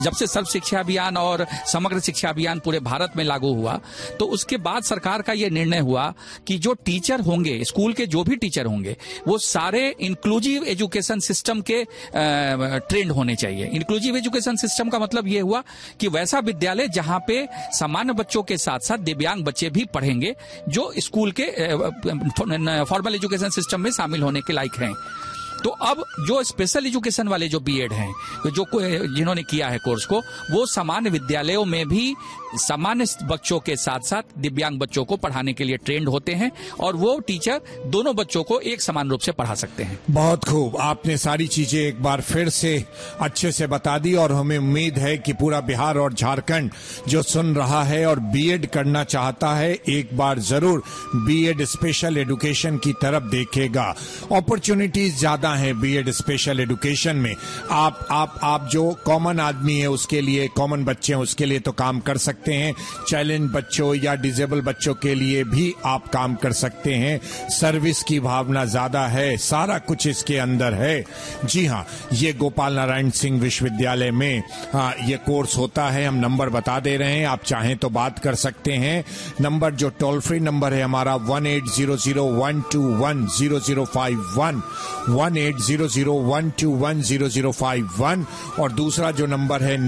जब से सर्व शिक्षा अभियान और समग्र शिक्षा अभियान पूरे भारत में लागू हुआ, तो उसके बाद सरकार का यह निर्णय हुआ कि जो टीचर होंगे, स्कूल के जो भी टीचर होंगे, वो सारे इंक्लूसिव एजुकेशन सिस्टम के ट्रेंड होने चाहिए। इंक्लूसिव एजुकेशन सिस्टम का मतलब यह हुआ कि वैसा विद्यालय जहां पे सामान्य बच्चों के साथ साथ दिव्यांग बच्चे भी पढ़ेंगे, जो स्कूल के फॉर्मल एजुकेशन सिस्टम में शामिल होने के लायक हैं। तो अब जो स्पेशल एजुकेशन वाले जो बीएड हैं, जो जिन्होंने किया है कोर्स को, वो सामान्य विद्यालयों में भी सामान्य बच्चों के साथ साथ दिव्यांग बच्चों को पढ़ाने के लिए ट्रेंड होते हैं और वो टीचर दोनों बच्चों को एक समान रूप से पढ़ा सकते हैं। बहुत खूब, आपने सारी चीजें एक बार फिर से अच्छे से बता दी और हमें उम्मीद है कि पूरा बिहार और झारखंड जो सुन रहा है और बीएड करना चाहता है, एक बार जरूर बीएड स्पेशल एजुकेशन की तरफ देखेगा। अपॉर्चुनिटीज ज्यादा है बीएड स्पेशल एजुकेशन में। आप जो कॉमन आदमी है उसके लिए, कॉमन बच्चे हैं उसके लिए तो काम कर सकते हैं, चैलेंज बच्चों या डिसेबल बच्चों के लिए भी आप काम कर सकते हैं। सर्विस की भावना ज्यादा है, सारा कुछ इसके अंदर है। जी हाँ, ये गोपाल नारायण सिंह विश्वविद्यालय में ये कोर्स होता है। हम नंबर बता दे रहे हैं, आप चाहें तो बात कर सकते हैं। नंबर जो टोल फ्री नंबर है हमारा 1800121005 1800121005 और दूसरा जो नंबर है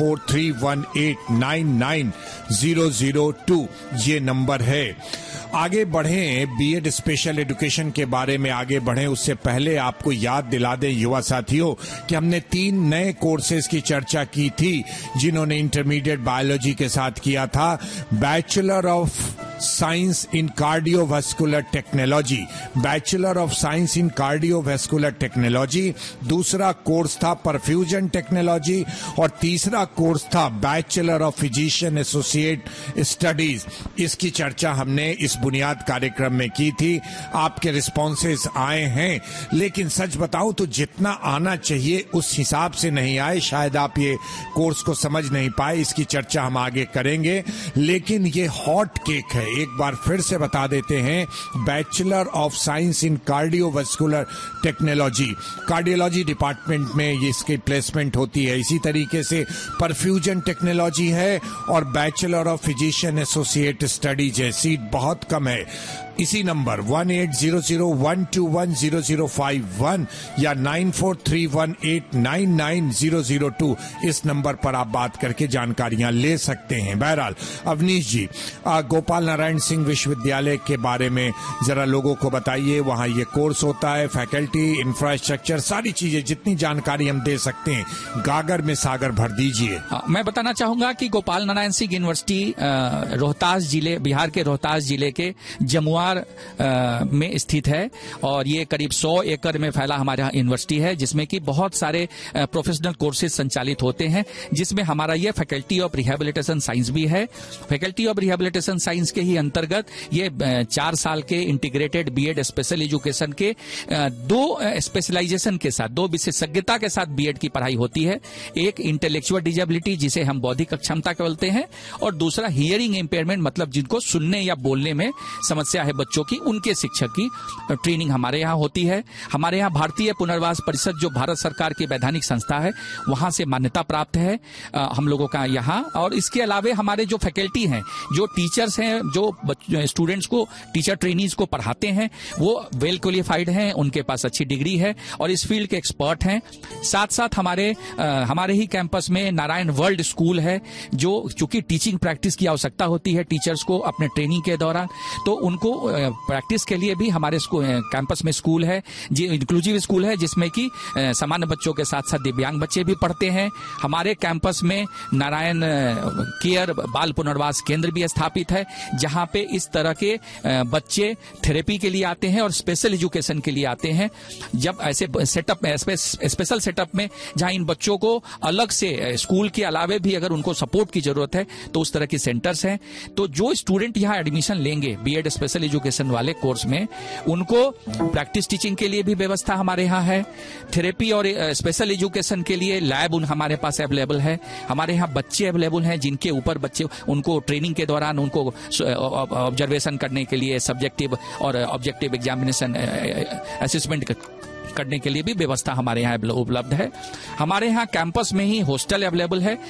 9431899002, ये नंबर है। आगे बढ़ें, बीएड स्पेशल एजुकेशन के बारे में आगे बढ़ें उससे पहले आपको याद दिला दें युवा साथियों कि हमने 3 नए कोर्सेज की चर्चा की थी जिन्होंने इंटरमीडिएट बायोलॉजी के साथ किया था। Bachelor of science in cardiovascular technology, bachelor of science in cardiovascular technology, दूसरा कोर्स था परफ्यूजन टेक्नोलॉजी और तीसरा कोर्स था bachelor of physician associate studies. इसकी चर्चा हमने इस बुनियाद कार्यक्रम में की थी। आपके रिस्पॉन्सेज आए हैं, लेकिन सच बताऊं तो जितना आना चाहिए उस हिसाब से नहीं आए। शायद आप ये कोर्स को समझ नहीं पाए, इसकी चर्चा हम आगे करेंगे। लेकिन ये हॉट केक है, एक बार फिर से बता देते हैं। Bachelor of science in cardiovascular technology, cardiology department में ये इसकी प्लेसमेंट होती है। इसी तरीके से परफ्यूजन टेक्नोलॉजी है और bachelor of physician associate studies है। सीट बहुत कम है। इसी नंबर 1800121005 या 9431899002 इस नंबर पर आप बात करके जानकारियां ले सकते हैं। बहरहाल अवनीश जी, गोपाल नारायण सिंह विश्वविद्यालय के बारे में जरा लोगों को बताइए। वहां ये कोर्स होता है, फैकल्टी, इंफ्रास्ट्रक्चर, सारी चीजें जितनी जानकारी हम दे सकते हैं गागर में सागर भर दीजिए। मैं बताना चाहूंगा कि गोपाल नारायण सिंह यूनिवर्सिटी रोहतास जिले, बिहार के रोहतास जिले के जमुआ में स्थित है और ये करीब 100 एकड़ में फैला हमारा यूनिवर्सिटी है, जिसमें कि बहुत सारे प्रोफेशनल कोर्सेज संचालित होते हैं, जिसमें हमारा ये फैकल्टी ऑफ रिहेबिलिटेशन साइंस भी है। फैकल्टी ऑफ रिहेबिलिटेशन साइंस के ही अंतर्गत ये 4 साल के इंटीग्रेटेड बीएड स्पेशल एजुकेशन के 2 स्पेशलाइजेशन के साथ, 2 विशेषज्ञता के साथ बीएड की पढ़ाई होती है। एक इंटेलेक्चुअल डिजेबिलिटी जिसे हम बौद्धिक अक्षमता बोलते हैं, और दूसरा हियरिंग इम्पेयरमेंट, मतलब जिनको सुनने या बोलने में समस्या है बच्चों की, उनके शिक्षक की ट्रेनिंग हमारे यहाँ होती है। हमारे यहाँ भारतीय पुनर्वास परिषद जो भारत सरकार की वैधानिक संस्था है, वहां से मान्यता प्राप्त है हम लोगों का यहाँ। और इसके अलावा हमारे जो फैकल्टी हैं, जो टीचर्स हैं, जो स्टूडेंट्स को, टीचर ट्रेनीज को पढ़ाते हैं, वो वेल क्वालिफाइड हैं, उनके पास अच्छी डिग्री है और इस फील्ड के एक्सपर्ट हैं। साथ साथ हमारे ही कैंपस में नारायण वर्ल्ड स्कूल है, जो चूंकि टीचिंग प्रैक्टिस की आवश्यकता होती है टीचर्स को अपने ट्रेनिंग के दौरान, तो उनको प्रैक्टिस के लिए भी हमारे कैंपस में स्कूल है, इंक्लूसिव स्कूल है, जिसमें कि सामान्य बच्चों के साथ साथ दिव्यांग बच्चे भी पढ़ते हैं। हमारे कैंपस में नारायण केयर बाल पुनर्वास केंद्र भी स्थापित है, जहां पे इस तरह के बच्चे थेरेपी के लिए आते हैं और स्पेशल एजुकेशन के लिए आते हैं। जब ऐसे सेटअप में, स्पेशल सेटअप में, जहां इन बच्चों को अलग से स्कूल के अलावे भी अगर उनको सपोर्ट की जरूरत है, तो उस तरह की सेंटर्स हैं। तो जो स्टूडेंट यहाँ एडमिशन लेंगे बीएड स्पेशल एजुकेशन वाले कोर्स में, उनको प्रैक्टिस टीचिंग के लिए भी व्यवस्था हमारे यहाँ है। थेरेपी और स्पेशल एजुकेशन के लिए लैब हमारे पास अवेलेबल है। हमारे यहाँ बच्चे अवेलेबल हैं जिनके ऊपर बच्चे, उनको ट्रेनिंग के दौरान उनको ऑब्जर्वेशन करने के लिए सब्जेक्टिव और ऑब्जेक्टिव एग्जामिनेशन असेसमेंट करने के लिए भी व्यवस्था हमारे यहाँ उपलब्ध है। हमारे यहाँ कैंपस में ही हॉस्टल अवेलेबल है।